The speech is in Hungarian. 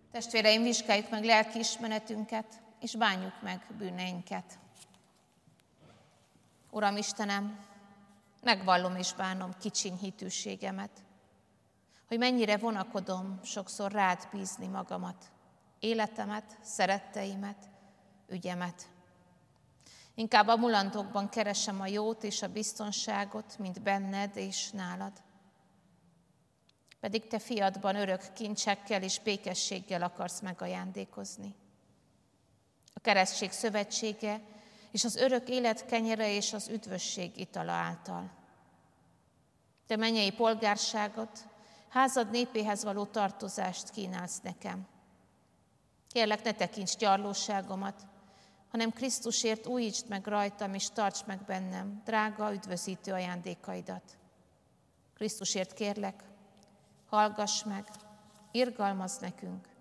Testvéreim, vizsgáljuk meg lelkiismeretünket, és bánjuk meg bűneinket. Uram Istenem, megvallom és bánom kicsiny hitűségemet, hogy mennyire vonakodom sokszor rád bízni magamat, életemet, szeretteimet, ügyemet. Inkább a mulandókban keresem a jót és a biztonságot, mint benned és nálad. Pedig te fiadban örök kincsekkel és békességgel akarsz megajándékozni. A keresztség szövetsége és az örök élet kenyere és az üdvösség itala által. Te mennyei polgárságot, házad népéhez való tartozást kínálsz nekem. Kérlek, ne tekints gyarlóságomat, hanem Krisztusért újítsd meg rajtam, és tarts meg bennem drága, üdvözítő ajándékaidat. Krisztusért kérlek, hallgass meg, irgalmazz nekünk,